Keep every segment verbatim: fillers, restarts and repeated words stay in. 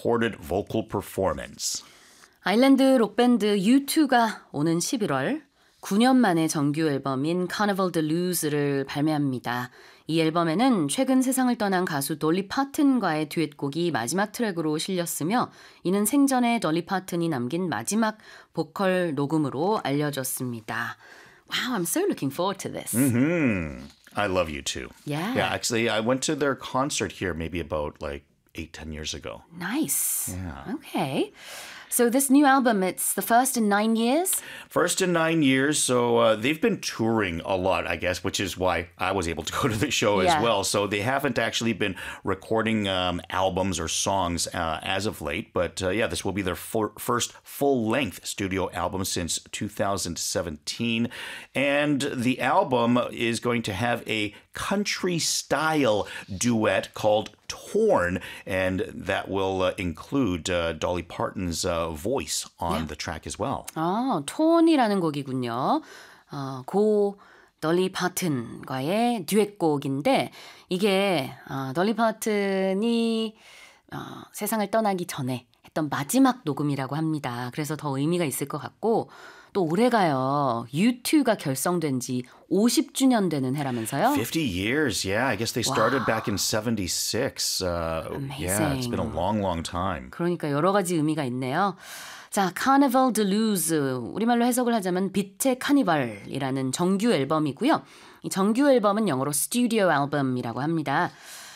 recorded vocal performance. 아일랜드 록밴드 유투가 오는 십일월 구 년 만에 정규 앨범인 Carnival de Luse를 발매합니다. 이 앨범에는 최근 세상을 떠난 가수 돌리 파튼과의 듀엣곡이 마지막 트랙으로 실렸으며 이는 생전에 돌리 파튼이 남긴 마지막 보컬 녹음으로 알려졌습니다. Wow, I'm so looking forward to this. Mm-hmm. I love you too. Yeah. Yeah, actually, I went to their concert here maybe about like eight, ten years ago. Nice. Yeah. Okay. So this new album, it's the first in nine years? First in nine years, so uh, they've been touring a lot, I guess, which is why I was able to go to the show Yeah. as well. So they haven't actually been recording um, albums or songs uh, as of late. But uh, yeah, this will be their for- first full-length studio album since two thousand seventeen. And the album is going to have a country-style duet called Torn, and that will uh, include uh, Dolly Parton's uh, voice on Yeah. the track as well. 아, 톤이라는 곡이군요. 어, 고 덜리 파튼과의 듀엣곡인데 이게 어, 덜리 파튼이 어, 세상을 떠나기 전에 했던 마지막 녹음이라고 합니다. 그래서 더 의미가 있을 것 같고 또 올해가요. 유투가 결성된 지 오십 주년 되는 해라면서요? fifty years, yeah. I guess they started back in seventy-six. Uh, yeah, it's been a long, long time. 그러니까 여러 가지 의미가 있네요. 자, Carnival de Luz, 우리말로 해석을 하자면 빛의 카니발이라는 정규 앨범이고요. 이 정규 앨범은 영어로 스튜디오 앨범이라고 합니다.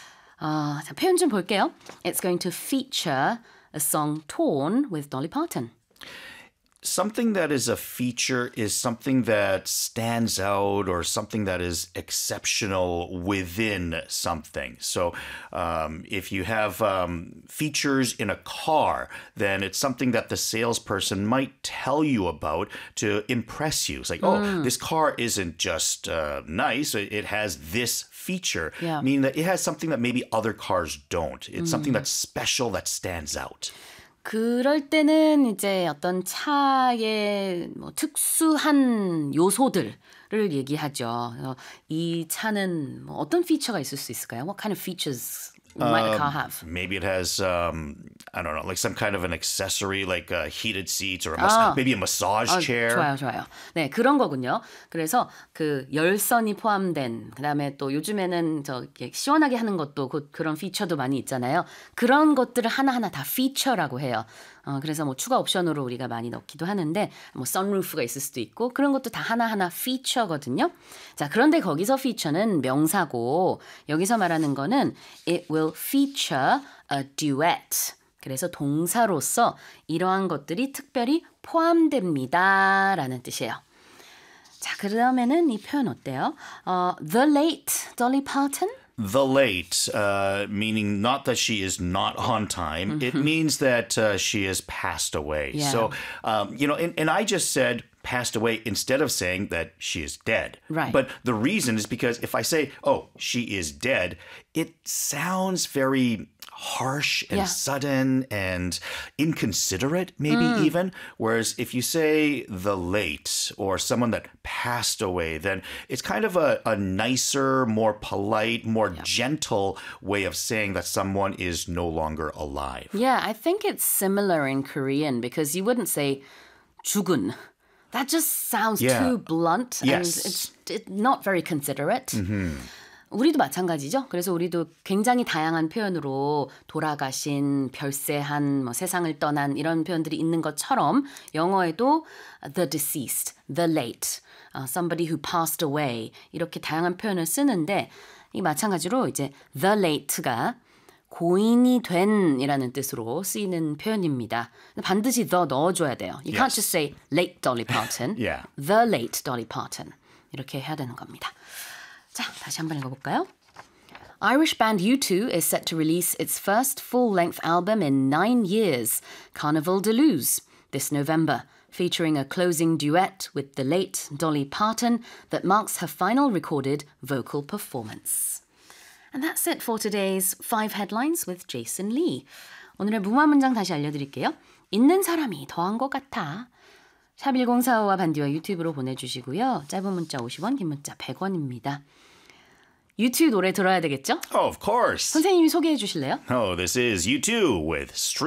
어, 자, 표현 좀 볼게요. It's going to feature a song Torn with Dolly Parton. Something that is a feature is something that stands out or something that is exceptional within something. So um, if you have um, features in a car, then it's something that the salesperson might tell you about to impress you. It's like, oh, this car isn't just uh, nice. It it has this feature, Yeah. meaning that it has something that maybe other cars don't. It's something that's special that stands out. 그럴 때는 이제 어떤 차의 뭐 특수한 요소들을 얘기하죠. 어, 이 차는 뭐 어떤 피처가 있을 수 있을까요? What kind of features might a car have? Maybe it has, um, I don't know, like some kind of an accessory, like uh, heated seats or a mas- 아. maybe a massage 아, chair. 좋아요, 좋아요. 네, 그런 거군요. 그래서 그 열선이 포함된, 그다음에 또 요즘에는 저 이렇게 시원하게 하는 것도 곧 그런 피처도 많이 있잖아요. 그런 것들을 하나하나 다 피처라고 해요. 어, 그래서 뭐 추가 옵션으로 우리가 많이 넣기도 하는데 뭐 선루프가 있을 수도 있고 그런 것도 다 하나하나 피처거든요. 자, 그런데 거기서 피처는 명사고 여기서 말하는 거는 it will feature a duet. 그래서 동사로서 이러한 것들이 특별히 포함됩니다. 라는 뜻이에요. 자, 그러면은 이 표현 어때요? 어, The late Dolly Parton? The late, uh, meaning not that she is not on time. It means that uh, she has passed away. Yeah. So, um, you know, and, and I just said passed away instead of saying that she is dead. Right. But the reason is because if I say, oh, she is dead, it sounds very harsh and Yeah. sudden and inconsiderate, maybe even. Whereas if you say the late or someone that passed away, then it's kind of a, a nicer, more polite, more gentle way of saying that someone is no longer alive. Yeah, I think it's similar in Korean because you wouldn't say 죽은. That just sounds Yeah. too blunt and Yes. it's, it's not very considerate. 우리도 마찬가지죠. 그래서 우리도 굉장히 다양한 표현으로 돌아가신, 별세한, 뭐 세상을 떠난 이런 표현들이 있는 것처럼 영어에도 the deceased, the late, uh, somebody who passed away 이렇게 다양한 표현을 쓰는데 이 마찬가지로 이제 the late가 고인이 된이라는 뜻으로 쓰이는 표현입니다. 반드시 the 넣어줘야 돼요. You can't Yes. just say late Dolly Parton. Yeah. The late Dolly Parton. 이렇게 해야 되는 겁니다. 자, 다시 한번 읽어볼까요? Irish band U two is set to release its first full-length album in nine years, Carnival de Luz, this November, featuring a closing duet with the late Dolly Parton that marks her final recorded vocal performance. And that's it for today's five headlines with Jason Lee. 오늘의 무마 문장 다시 알려드릴게요. 있는 사람이 더한 것 같아. 샵 일공사오와 반디와 유튜브로 보내주시고요. 짧은 문자 오십 원, 긴 문자 백 원입니다. 유튜브 노래 들어야 되겠죠? Oh, of course. 선생님이 소개해 주실래요? Oh, this is U two with Street.